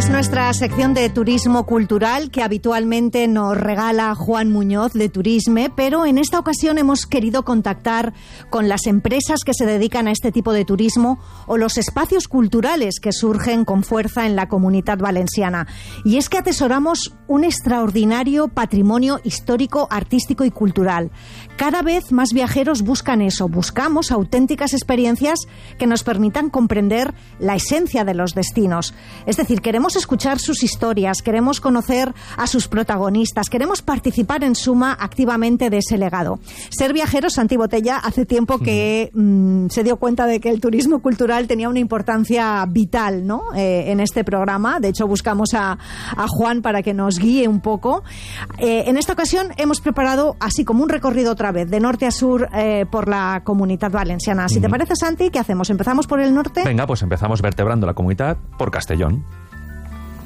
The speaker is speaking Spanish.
Es nuestra sección de turismo cultural que habitualmente nos regala Juan Muñoz de Turisme, pero en esta ocasión hemos querido contactar con las empresas que se dedican a este tipo de turismo o los espacios culturales que surgen con fuerza en la Comunitat Valenciana. Y es que atesoramos un extraordinario patrimonio histórico, artístico y cultural. Cada vez más viajeros buscan eso, buscamos auténticas experiencias que nos permitan comprender la esencia de los destinos. Es decir, queremos escuchar sus historias, queremos conocer a sus protagonistas, queremos participar en suma activamente de ese legado. Ser Viajero, Santi Botella, hace tiempo que se dio cuenta de que el turismo cultural tenía una importancia vital, ¿no? En este programa. De hecho, buscamos a Juan para que nos guíe un poco. En esta ocasión hemos preparado así como un recorrido otra vez, de norte a sur por la Comunitat Valenciana. Si te parece, Santi, ¿qué hacemos? ¿Empezamos por el norte? Venga, pues empezamos vertebrando la comunidad por Castellón.